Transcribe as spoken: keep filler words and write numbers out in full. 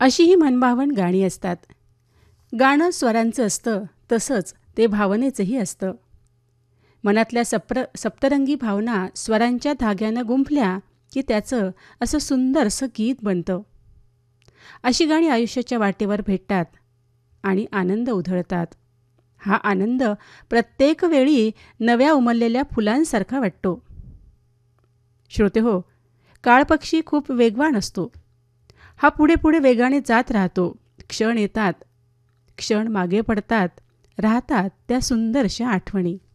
अशी ही मनभावन गाणी असतात. गाणं स्वरांचं असतं तसंच ते भावनेचंही असतं. मनातल्या सप्र सप्तरंगी भावना स्वरांच्या धाग्यानं गुंफल्या की त्याचं असं सुंदरसं गीत बनतं. अशी गाणी आयुष्याच्या वाटेवर भेटतात आणि आनंद उधळतात. हा आनंद प्रत्येक वेळी नव्या उमललेल्या फुलांसारखा वाटतो. श्रोतेहो, काळपक्षी खूप वेगवान असतो. हा पुढे पुढे वेगाने जात राहतो. क्षण येतात, क्षण मागे पडतात, राहतात त्या सुंदरशा आठवणी.